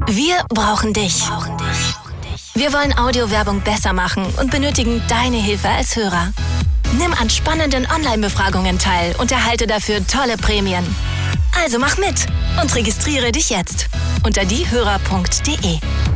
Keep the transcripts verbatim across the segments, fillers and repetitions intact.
Wir brauchen dich. Wir wollen Audiowerbung besser machen und benötigen deine Hilfe als Hörer. Nimm an spannenden Online-Befragungen teil und erhalte dafür tolle Prämien. Also mach mit und registriere dich jetzt unter diehörer punkt de.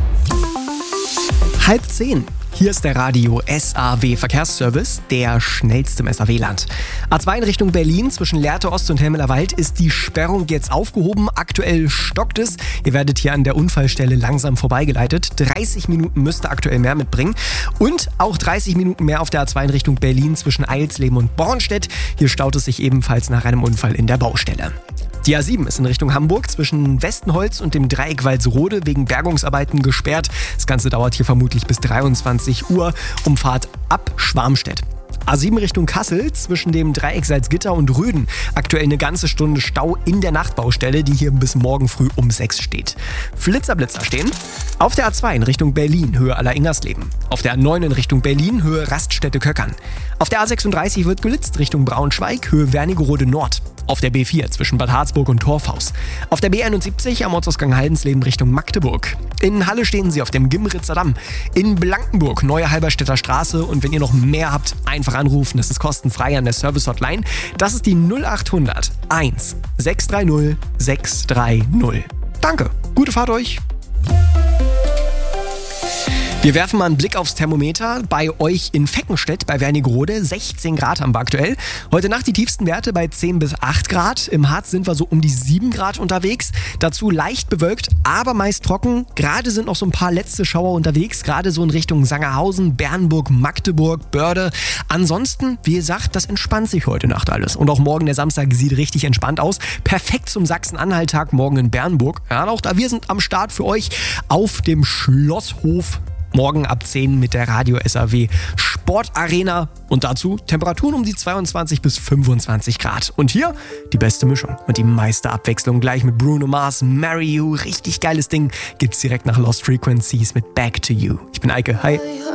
Halb zehn. Hier ist der Radio S A W Verkehrsservice, der schnellste im S A W-Land. A zwei in Richtung Berlin zwischen Lehrte Ost und Helmeler Wald ist die Sperrung jetzt aufgehoben. Aktuell stockt es. Ihr werdet hier an der Unfallstelle langsam vorbeigeleitet. dreißig Minuten müsst ihr aktuell mehr mitbringen. Und auch dreißig Minuten mehr auf der A zwei in Richtung Berlin zwischen Eilsleben und Bornstedt. Hier staut es sich ebenfalls nach einem Unfall in der Baustelle. Die A sieben ist in Richtung Hamburg zwischen Westenholz und dem Dreieck Walsrode wegen Bergungsarbeiten gesperrt. Das Ganze dauert hier vermutlich bis dreiundzwanzig Uhr. Umfahrt ab Schwarmstedt. A sieben Richtung Kassel zwischen dem Dreieck Salzgitter und Rüden. Aktuell eine ganze Stunde Stau in der Nachtbaustelle, die hier bis morgen früh um sechs steht. Flitzerblitzer stehen. Auf der A zwei in Richtung Berlin, Höhe Aller-Ingersleben. Auf der A neun in Richtung Berlin, Höhe Raststätte-Köckern. Auf der A sechsunddreißig wird gelitzt Richtung Braunschweig, Höhe Wernigerode Nord. Auf der B vier zwischen Bad Harzburg und Torfhaus. Auf der B einundsiebzig am Ortsausgang Haldensleben Richtung Magdeburg. In Halle stehen sie auf dem Gimritzer Damm. In Blankenburg, Neue Halberstädter Straße. Und wenn ihr noch mehr habt, einfach anrufen. Das ist kostenfrei an der Service-Hotline. Das ist die null acht hundert eins sechs drei null sechs drei null. Danke, gute Fahrt euch. Wir werfen mal einen Blick aufs Thermometer. Bei euch in Feckenstedt bei Wernigerode sechzehn Grad haben wir aktuell. Heute Nacht die tiefsten Werte bei zehn bis acht Grad. Im Harz sind wir so um die sieben Grad unterwegs. Dazu leicht bewölkt, aber meist trocken. Gerade sind noch so ein paar letzte Schauer unterwegs. Gerade so in Richtung Sangerhausen, Bernburg, Magdeburg, Börde. Ansonsten, wie gesagt, das entspannt sich heute Nacht alles. Und auch morgen, der Samstag, sieht richtig entspannt aus. Perfekt zum Sachsen-Anhalt-Tag morgen in Bernburg. Ja, auch da wir sind am Start für euch auf dem Schlosshof. Morgen ab zehn mit der Radio S A W Sportarena und dazu Temperaturen um die zweiundzwanzig bis fünfundzwanzig Grad. Und hier die beste Mischung und die meiste Abwechslung gleich mit Bruno Mars, Marry You. Richtig geiles Ding gibt's direkt nach Lost Frequencies mit Back to You. Ich bin Eike, hi.